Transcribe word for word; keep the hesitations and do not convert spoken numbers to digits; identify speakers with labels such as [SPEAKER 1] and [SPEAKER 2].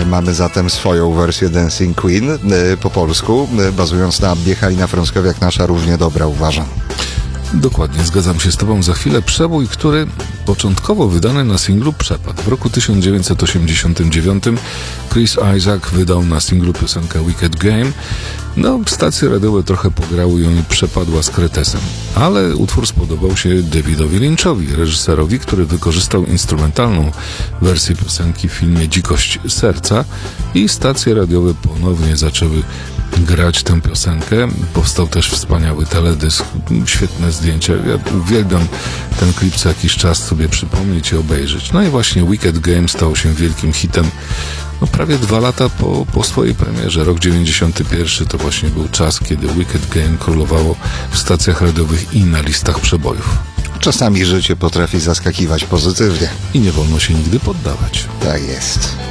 [SPEAKER 1] Mamy zatem swoją wersję Dancing Queen e, po polsku, e, bazując na Biechalina Frąckowiak, nasza równie dobra, uważam.
[SPEAKER 2] Dokładnie, zgadzam się z tobą. Za chwilę przebój, który początkowo wydany na singlu przepadł. W roku tysiąc dziewięćset osiemdziesiątym dziewiątym Chris Isaak wydał na singlu piosenkę Wicked Game. No, stacje radiowe trochę pograły ją i przepadła z kretesem. Ale utwór spodobał się Davidowi Lynchowi, reżyserowi, który wykorzystał instrumentalną wersję piosenki w filmie Dzikość serca i stacje radiowe ponownie zaczęły grać tę piosenkę. Powstał też wspaniały teledysk, świetne zdjęcia. Ja uwielbiam ten klip co jakiś czas sobie przypomnieć i obejrzeć. No i właśnie Wicked Game stał się wielkim hitem no prawie dwa lata po, po swojej premierze. Rok dziewięćdziesiąty pierwszy to właśnie był czas, kiedy Wicked Game królowało w stacjach radiowych i na listach przebojów.
[SPEAKER 1] Czasami życie potrafi zaskakiwać pozytywnie.
[SPEAKER 2] I nie wolno się nigdy poddawać.
[SPEAKER 1] Tak jest.